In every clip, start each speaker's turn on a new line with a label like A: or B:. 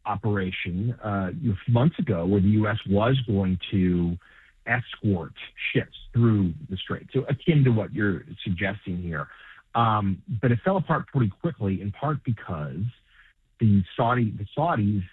A: operation months ago where the U.S. was going to escort ships through the strait, so akin to what you're suggesting here. But it fell apart pretty quickly, in part because the Saudis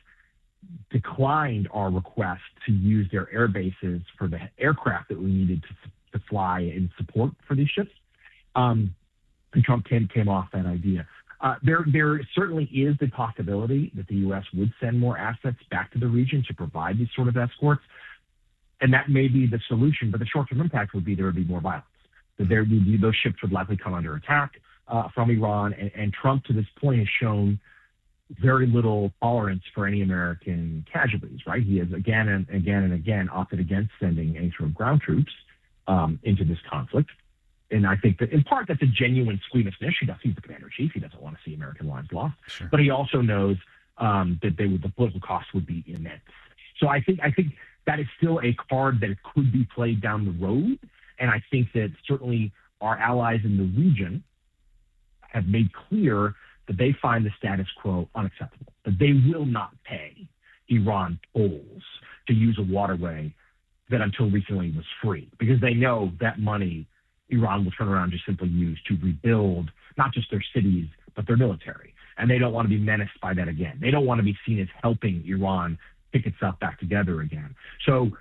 A: declined our request to use their air bases for the aircraft that we needed to fly in support for these ships. And Trump came off that idea. There certainly is the possibility that the U.S. would send more assets back to the region to provide these sort of escorts, and that may be the solution. But the short-term impact would be there would be more violence. Those ships would likely come under attack from Iran, and Trump to this point has shown very little tolerance for any American casualties, right? He has again and again opted against sending any sort of ground troops into this conflict. And I think that in part that's a genuine squeamishness. He's the commander-in-chief. He doesn't want to see American lives lost. Sure. But he also knows that the political costs would be immense. So I think that is still a card that could be played down the road. And I think that certainly our allies in the region have made clear that they find the status quo unacceptable, that they will not pay Iran tolls to use a waterway that until recently was free, because they know that money Iran will turn around and just simply use to rebuild not just their cities, but their military. And they don't want to be menaced by that again. They don't want to be seen as helping Iran pick itself back together again. So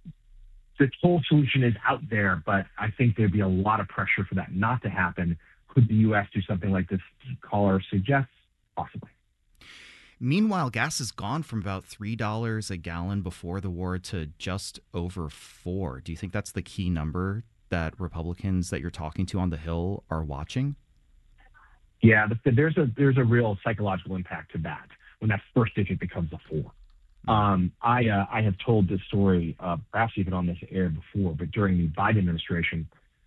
A: the toll solution is out there, but I think there'd be a lot of pressure for that not to happen. Could the U.S. do something like this caller suggests? Possibly.
B: Meanwhile, gas has gone from about $3 a gallon before the war to just over $4. Do you think that's the key number that Republicans that you're talking to on the Hill are watching?
A: Yeah, there's a real psychological impact to that when that first digit becomes a 4. I have told this story, perhaps even on this air before, but during the Biden administration,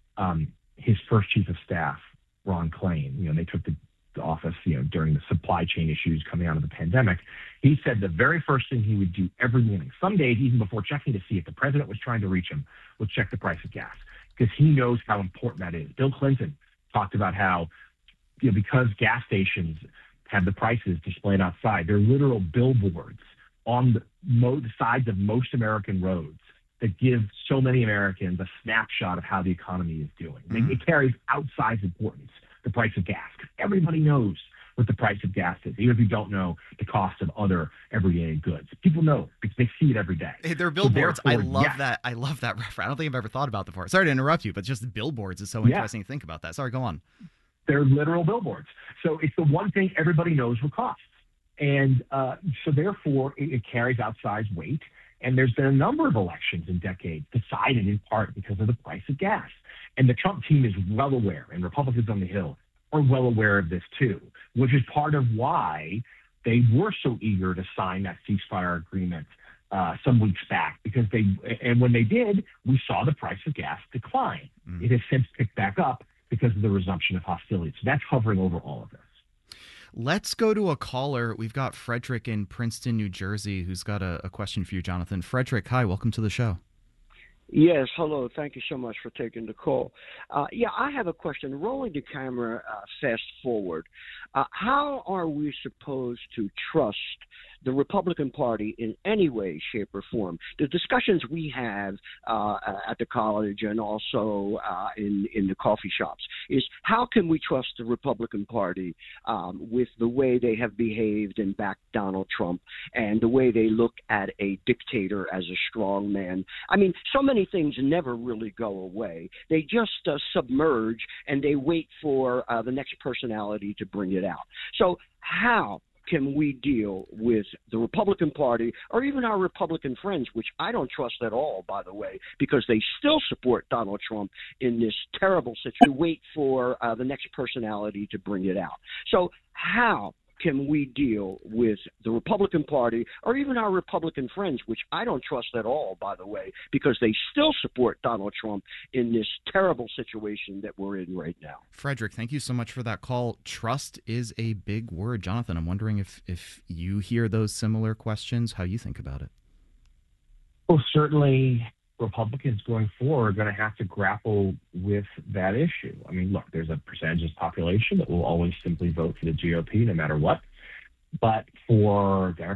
A: his first chief of staff, Ron Klain, they took the office, during the supply chain issues coming out of the pandemic. He said the very first thing he would do every morning, some days even before checking to see if the president was trying to reach him, would check the price of gas, because he knows how important that is. Bill Clinton talked about how, because gas stations have the prices displayed outside, they're literal billboards on the sides of most American roads that give so many Americans a snapshot of how the economy is doing. It carries outsized importance, the price of gas. Everybody knows what the price of gas is, even if you don't know the cost of other everyday goods. People know because they see it every day.
B: Hey, they're billboards. So I love that. I love that reference. I don't think I've ever thought about that before. Sorry to interrupt you, but just billboards is so interesting to think about that. Sorry, go on.
A: They're literal billboards. So it's the one thing everybody knows what costs. And so therefore, it carries outsized weight. And there's been a number of elections in decades decided in part because of the price of gas. And the Trump team is well aware, and Republicans on the Hill are well aware of this too, which is part of why they were so eager to sign that ceasefire agreement some weeks back, because when they did, we saw the price of gas decline. It has since picked back up because of the resumption of hostilities. So that's hovering over all of this.
B: Let's go to a caller. We've got Frederick in Princeton, New Jersey, who's got a question for you, Jonathan. Frederick, hi, welcome to the show.
C: Yes, hello. Thank you so much for taking the call. I have a question. Rolling the camera fast forward, how are we supposed to trust the Republican Party in any way, shape, or form? The discussions we have at the college and also in the coffee shops is how can we trust the Republican Party with the way they have behaved and backed Donald Trump and the way they look at a dictator as a strong man? I mean, so many things never really go away. They just submerge and they wait for the next personality to bring it out. So how can we deal with the Republican Party or even our Republican friends, which I don't trust at all, by the way, because they still support Donald Trump in this terrible situation, wait for the next personality to bring it out. So how can we deal with the Republican Party or even our Republican friends, which I don't trust at all, by the way, because they still support Donald Trump in this terrible situation that we're in right now?
B: Frederick, thank you so much for that call. Trust is a big word. Jonathan, I'm wondering if you hear those similar questions, how you think about it.
A: Well, certainly Republicans going forward are going to have to grapple with that issue. I mean, look, there's a percentage of the population that will always simply vote for the GOP no matter what. But for